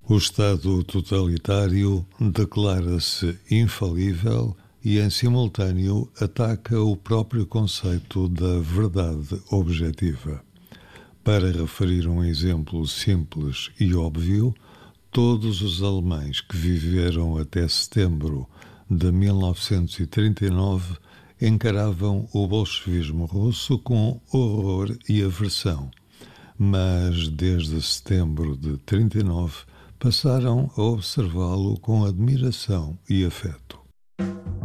O Estado totalitário declara-se infalível e, em simultâneo, ataca o próprio conceito da verdade objetiva. Para referir um exemplo simples e óbvio, todos os alemães que viveram até setembro de 1939 encaravam o bolchevismo russo com horror e aversão, mas desde setembro de 39 passaram a observá-lo com admiração e afeto.